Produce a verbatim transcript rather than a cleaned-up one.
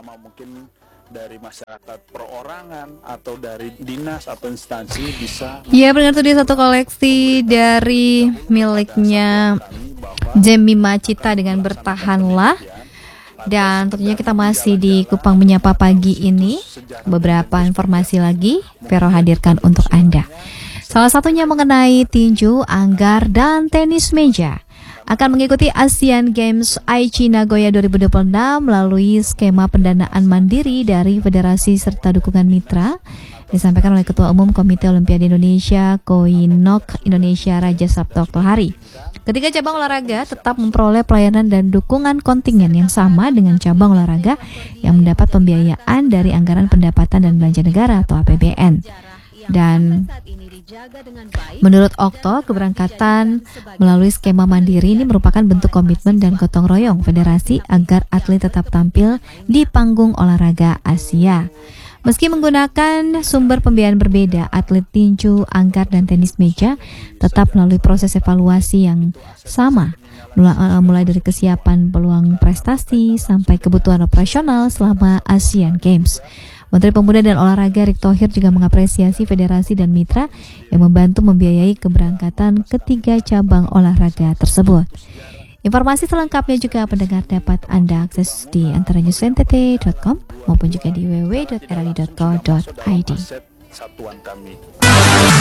bersama mungkin dari masyarakat perorangan atau dari dinas atau instansi bisa. Ya, benar, tuh dia satu koleksi dari miliknya Jemima Cita dengan Bertahanlah. Dan tentunya kita masih di Kupang Menyapa pagi ini. Beberapa informasi lagi Vero hadirkan untuk Anda. Salah satunya mengenai tinju, anggar, dan tenis meja akan mengikuti Asian Games Aichi Nagoya dua ribu dua puluh enam melalui skema pendanaan mandiri dari federasi serta dukungan mitra, disampaikan oleh Ketua Umum Komite Olimpiade Indonesia Koinok Indonesia Raja Sabto Oktohari. Ketiga cabang olahraga tetap memperoleh pelayanan dan dukungan kontingen yang sama dengan cabang olahraga yang mendapat pembiayaan dari anggaran pendapatan dan belanja negara atau A P B N. Dan menurut Okto, keberangkatan melalui skema mandiri ini merupakan bentuk komitmen dan gotong royong federasi agar atlet tetap tampil di panggung olahraga Asia. Meski menggunakan sumber pembiayaan berbeda, atlet tinju, anggar, dan tenis meja tetap melalui proses evaluasi yang sama, mulai dari kesiapan peluang prestasi sampai kebutuhan operasional selama Asian Games. Menteri Pemuda dan Olahraga Erick Thohir juga mengapresiasi federasi dan mitra yang membantu membiayai keberangkatan ketiga cabang olahraga tersebut. Informasi selengkapnya juga pendengar dapat Anda akses di antara news n t t dot com maupun juga di w w w dot r l i dot co dot i d. Satuan kami.